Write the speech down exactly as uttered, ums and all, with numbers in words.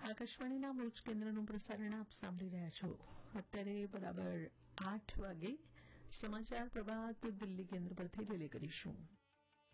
આકાશવાણીના ભુજ કેન્દ્રનું પ્રસારણ આપ સાંભળી રહ્યા છો. અત્યારે બરાબર આઠ વાગે સમાચાર પ્રભાત દિલ્હી કેન્દ્ર પરથી રિલે કરીશું.